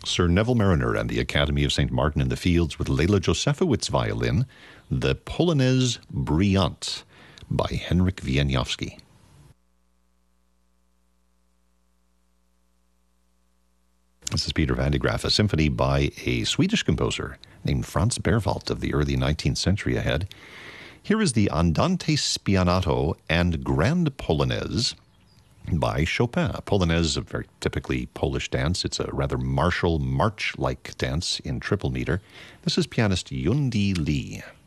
Sir Neville Mariner and the Academy of St. Martin in the Fields with Leila Josefowicz violin, the Polonaise Brillante by Henryk Wieniawski. This is Peter van de Graaff, a symphony by a Swedish composer named Franz Berwald of the early 19th century ahead. Here is the Andante Spianato and Grand Polonaise by Chopin. Polonaise is a very typically Polish dance. It's a rather martial, march-like dance in triple meter. This is pianist Yundi Lee.